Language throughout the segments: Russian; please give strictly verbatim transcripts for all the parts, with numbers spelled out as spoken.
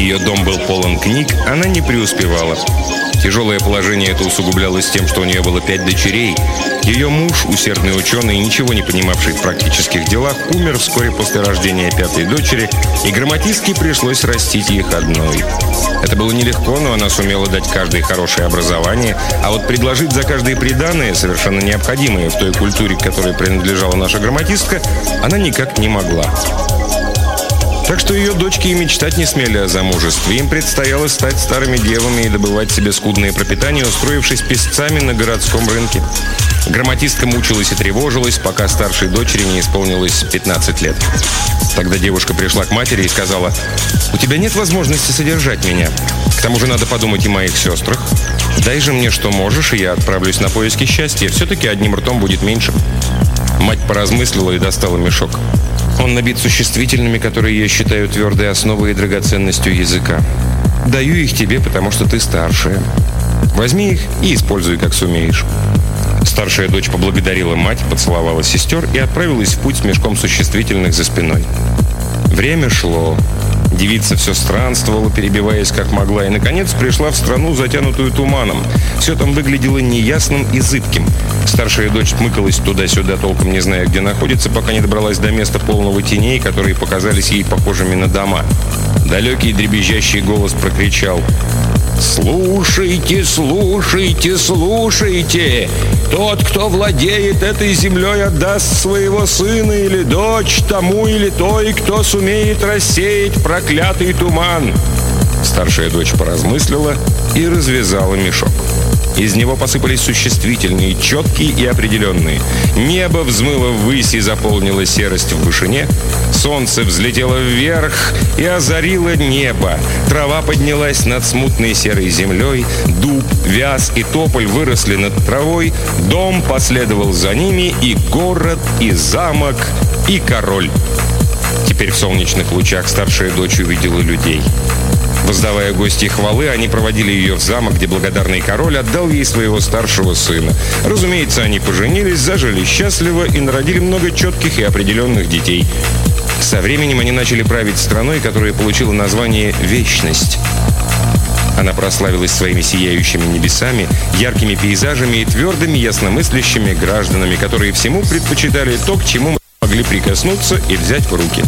ее дом был полон книг, она не преуспевала. Тяжелое положение это усугублялось тем, что у нее было пять дочерей. Ее муж, усердный ученый, ничего не понимавший в практических делах, умер вскоре после рождения пятой дочери, и грамматистке пришлось растить их одной. Это было нелегко, но она сумела дать каждой хорошее образование, а вот предложить за каждое приданое, совершенно необходимое в той культуре, к которой принадлежала наша грамматистка, она никак не могла. Так что ее дочки и мечтать не смели о замужестве. Им предстояло стать старыми девами и добывать себе скудное пропитание, устроившись песцами на городском рынке. Грамматистка мучилась и тревожилась, пока старшей дочери не исполнилось пятнадцать лет. Тогда девушка пришла к матери и сказала: «У тебя нет возможности содержать меня. К тому же надо подумать и о моих сестрах. Дай же мне, что можешь, и я отправлюсь на поиски счастья. Все-таки одним ртом будет меньше». Мать поразмыслила и достала мешок. Он набит существительными, которые я считаю твердой основой и драгоценностью языка. Даю их тебе, потому что ты старшая. Возьми их и используй, как сумеешь. Старшая дочь поблагодарила мать, поцеловала сестер и отправилась в путь с мешком существительных за спиной. Время шло. Девица все странствовала, перебиваясь как могла, и, наконец, пришла в страну, затянутую туманом. Все там выглядело неясным и зыбким. Старшая дочь тмыкалась туда-сюда, толком не зная, где находится, пока не добралась до места полного теней, которые показались ей похожими на дома. Далекий дребезжащий голос прокричал: «Слушайте, слушайте, слушайте! Тот, кто владеет этой землей, отдаст своего сына или дочь тому или той, кто сумеет рассеять проклятый туман». Старшая дочь поразмыслила и развязала мешок. Из него посыпались существительные, четкие и определенные. Небо взмыло ввысь и заполнило серость в вышине. Солнце взлетело вверх и озарило небо. Трава поднялась над смутной серой землей. Дуб, вяз и тополь выросли над травой. Дом последовал за ними, и город, и замок, и король. Теперь в солнечных лучах старшая дочь увидела людей. Воздавая гостье хвалы, они проводили ее в замок, где благодарный король отдал ей своего старшего сына. Разумеется, они поженились, зажили счастливо и народили много четких и определенных детей. Со временем они начали править страной, которая получила название «Вечность». Она прославилась своими сияющими небесами, яркими пейзажами и твердыми, ясномыслящими гражданами, которые всему предпочитали то, к чему могли прикоснуться и взять в руки.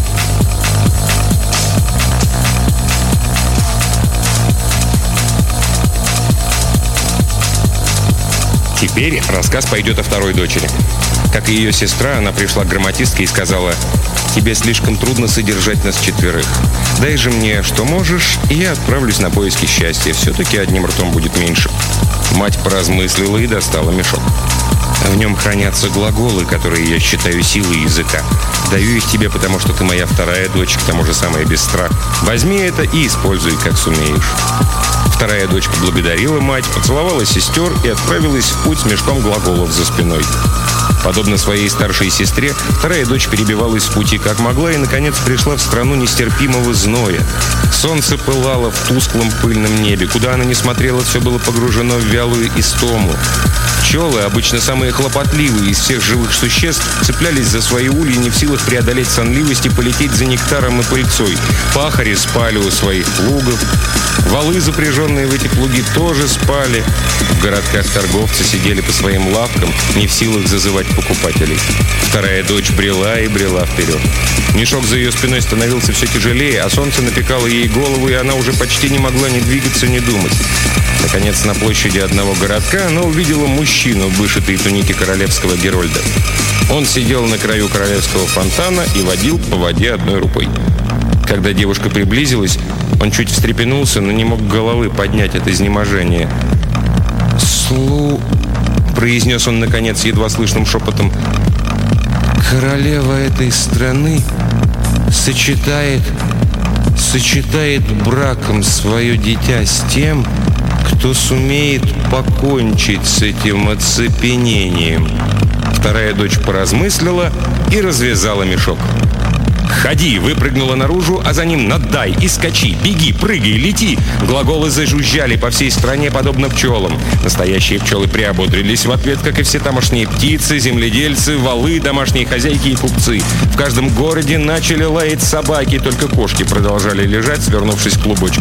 Теперь рассказ пойдет о второй дочери. Как и ее сестра, она пришла к грамматистке и сказала: «Тебе слишком трудно содержать нас четверых. Дай же мне, что можешь, и я отправлюсь на поиски счастья. Все-таки одним ртом будет меньше». Мать поразмыслила и достала мешок. В нем хранятся глаголы, которые я считаю силой языка. Даю их тебе, потому что ты моя вторая дочь, к тому же самая без страха. Возьми это и используй, как сумеешь». Вторая дочь поблагодарила мать, поцеловала сестер и отправилась в путь с мешком глаголов за спиной. Подобно своей старшей сестре, вторая дочь перебивалась в пути как могла и, наконец, пришла в страну нестерпимого зноя. Солнце пылало в тусклом пыльном небе. Куда она ни смотрела, все было погружено в вялую истому. Пчелы, обычно самые хлопотливые из всех живых существ, цеплялись за свои ульи, не в силах преодолеть сонливость и полететь за нектаром и пыльцой. Пахари спали у своих плугов. Валы, запряженные в эти плуги, тоже спали. В городках торговцы сидели по своим лавкам, не в силах зазывать покупателей. Вторая дочь брела и брела вперед. Мешок за ее спиной становился все тяжелее, а солнце напекало ей голову, и она уже почти не могла ни двигаться, ни думать. Наконец, на площади одного городка она увидела мужчину в вышитой тунике королевского герольда. Он сидел на краю королевского фонтана и водил по воде одной рукой. Когда девушка приблизилась, он чуть встрепенулся, но не мог головы поднять от изнеможения. «Слу...» — произнес он, наконец, едва слышным шепотом. «Королева этой страны сочетает, сочетает браком свое дитя с тем, кто сумеет покончить с этим оцепенением». Вторая дочь поразмыслила и развязала мешок. «Ходи!» — выпрыгнула наружу, а за ним «надай» и «скачи», «беги», «прыгай», «лети». Глаголы зажужжали по всей стране, подобно пчелам. Настоящие пчелы приободрились в ответ, как и все тамошние птицы, земледельцы, валы, домашние хозяйки и купцы. В каждом городе начали лаять собаки, только кошки продолжали лежать, свернувшись в клубочек.